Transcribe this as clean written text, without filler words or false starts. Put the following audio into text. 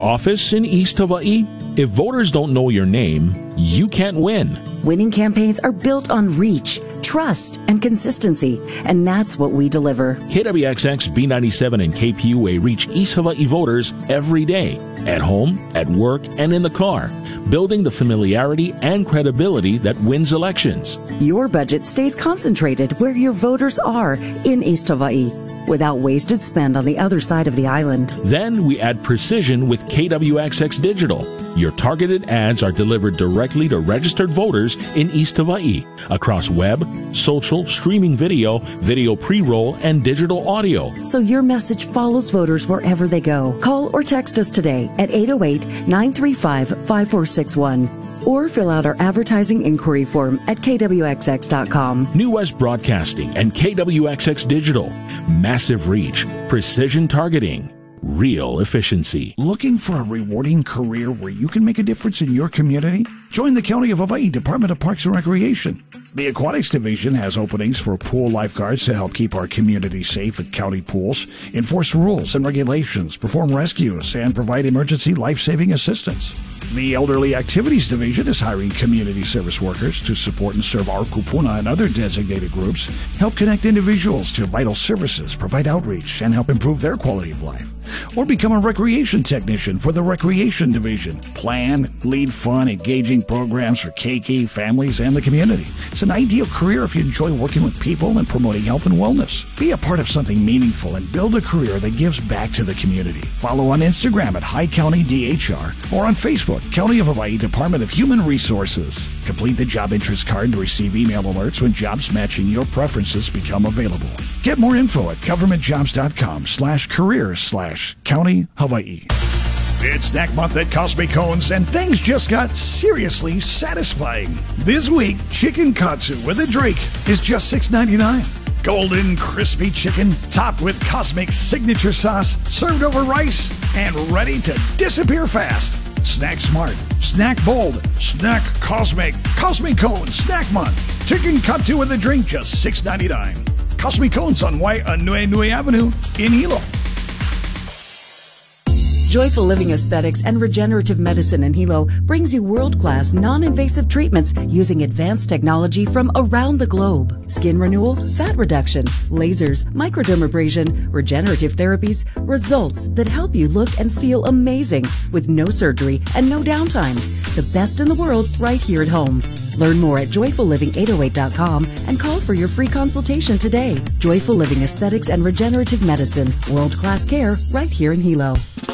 Office in East Hawaii? If voters don't know your name, you can't win. Winning campaigns are built on reach, trust, and consistency, and that's what we deliver. KWXX, B97, and KPUA reach East Hawaii voters every day, at home, at work, and in the car, building the familiarity and credibility that wins elections. Your budget stays concentrated where your voters are in East Hawaii, without wasted spend on the other side of the island. Then we add precision with KWXX Digital. Your targeted ads are delivered directly to registered voters in East Hawaii across web, social, streaming video, video pre-roll, and digital audio. So your message follows voters wherever they go. Call or text us today at 808-935-5461 or fill out our advertising inquiry form at kwxx.com. New West Broadcasting and KWXX Digital. Massive reach, precision targeting, real efficiency. Looking for a rewarding career where you can make a difference in your community? Join the County of Hawaii Department of Parks and Recreation. The Aquatics Division has openings for pool lifeguards to help keep our community safe at county pools, enforce rules and regulations, perform rescues, and provide emergency life-saving assistance. The Elderly Activities Division is hiring community service workers to support and serve our kupuna and other designated groups, help connect individuals to vital services, provide outreach, and help improve their quality of life. Or become a recreation technician for the Recreation Division. Plan, lead fun, engaging programs for keiki, families, and the community. It's an ideal career if you enjoy working with people and promoting health and wellness. Be a part of something meaningful and build a career that gives back to the community. Follow on Instagram at High County DHR or on Facebook, County of Hawaii Department of Human Resources. Complete the job interest card to receive email alerts when jobs matching your preferences become available. Get more info at governmentjobs.com/careers/County Hawaii. It's Snack Month at Cosmic Cones, and things just got seriously satisfying. This week, chicken katsu with a drink is just $6.99. Golden, crispy chicken topped with Cosmic's signature sauce, served over rice, and ready to disappear fast. Snack smart, snack bold, snack cosmic. Cosmic Cones Snack Month. Chicken katsu with a drink, just $6.99. Cosmic Cones on Waianui Avenue in Hilo. Joyful Living Aesthetics and Regenerative Medicine in Hilo brings you world-class, non-invasive treatments using advanced technology from around the globe. Skin renewal, fat reduction, lasers, microdermabrasion, regenerative therapies, results that help you look and feel amazing with no surgery and no downtime. The best in the world right here at home. Learn more at joyfulliving808.com and call for your free consultation today. Joyful Living Aesthetics and Regenerative Medicine, world-class care right here in Hilo.